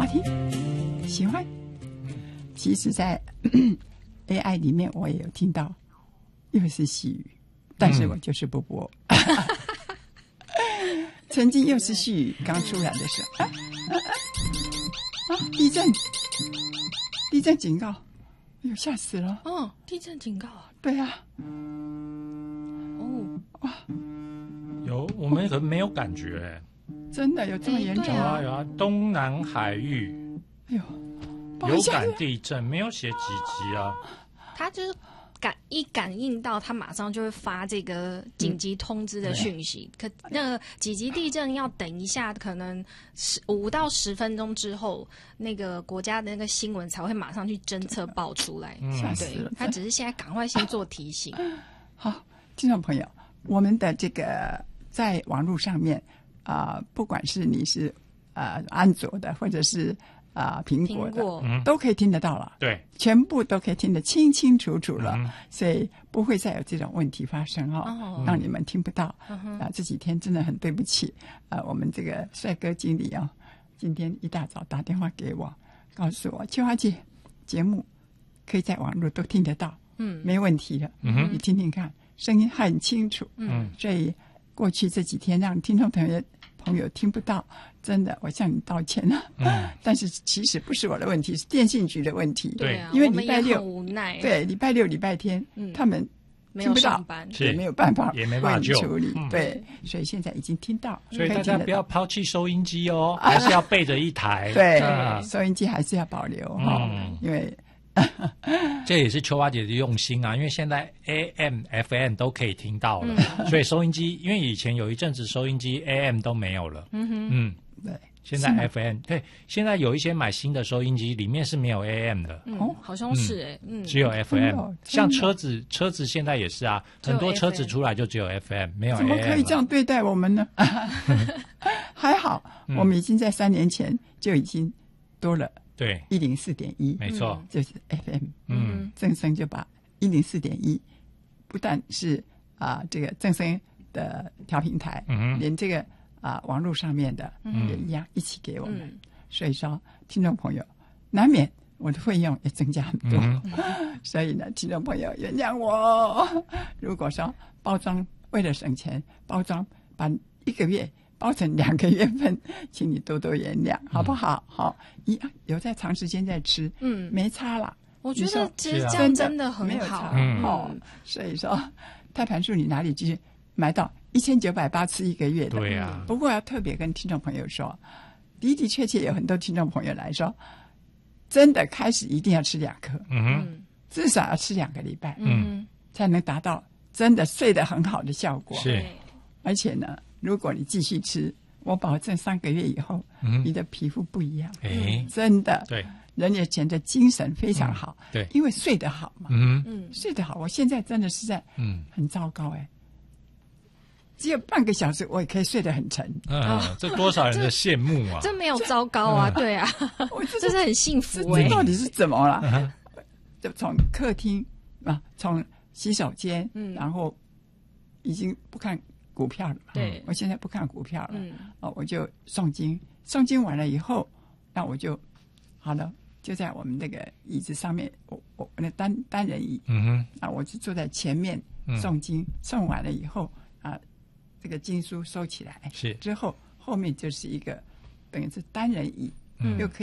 听？喜欢？其实在AI 里面我也有听到，又是细语，但是我就是不播。曾经又是细语刚出来的时候，地震警告，哎呦吓死了！ 哦，地震警告啊！ 对啊， 哦， 哇， 有我们可能没有感觉， 真的有这么严重？ 对啊有啊，东南海域哎呦， 有感地震，没有写几级啊。 他就是感应到，他马上就会发这个紧急通知的讯息。可那个几级地震要等一下，可能5到10分钟之后，那个国家的那个新闻才会马上去侦测报出来。 吓死了！ 他只是现在赶快先做提醒。 好，听众朋友，我们的这个在网络上面不管是你是安卓的或者是苹果的，都可以听得到了。 对， 全部都可以听得清清楚楚了，所以不会再有这种问题发生让你们听不到。这几天真的很对不起我们这个帅哥经理今天一大早打电话给我，告诉我秋华姐节目可以在网络都听得到，没问题的，你听听看，声音很清楚，所以过去这几天让听众朋友听不到，真的我向你道歉了。但是其实不是我的问题，是电信局的问题。 对啊， 因为礼拜六我们也很无奈。 对，礼拜六、礼拜天，他们没有上班， 也没有办法， 也没办法处理。对，所以现在已经听到， 所以大家不要抛弃收音机哦，还是要备着一台。 对，收音机还是要保留因为。 这也是秋华姐的用心啊，因为现在 AM、FM 都可以听到了，所以收音机，因为以前有一阵子收音机 AM 都没有了， 对， 现在 FM 对，现在有一些买新的收音机里面是没有 AM 的， 好像是只有 FM，像车子现在也是啊，很多车子出来就只有 FM， 没有 AM， 怎么可以这样对待我们呢？还好，我们已经在3年前就已经多了。 对 104.1， 没错， 就是 FM。正声就把104.1，不但是这个正声的调频台，连这个网络上面的也一样一起给我们。所以说，听众朋友，难免我的费用也增加很多，所以呢，听众朋友原谅我。如果说包装为了省钱，包装把1个月包成2个月份，请你多多原谅，好不好？好，有在长时间在吃，没差啦。 我觉得其实这样真的很好， 所以说，太盘数你哪里去买到1980吃1个月的？ 对呀。 不过要特别跟听众朋友说，的的确确有很多听众朋友来说，真的开始一定要吃2颗，至少要吃2个礼拜，才能达到真的睡得很好的效果。 是， 而且呢。如果你继续吃，我保证3个月以后，你的皮肤不一样。真的， 对， 人也觉得精神非常好。 对， 因为睡得好嘛。睡得好，我现在真的是在很糟糕只有半个小时，我也可以睡得很沉。 这多少人的羡慕啊！ 这没有糟糕啊，对啊，这是很幸福这到底是怎么了？就从客厅从洗手间，然后已经不看股票了嘛？ 对， 我现在不看股票了。我就诵经，诵经完了以后，那我就好了，就在我们那个椅子上面，我那单人椅，我就坐在前面诵经，诵完了以后这个经书收起来， 是之后后面就是一个等于是单人椅，又可以。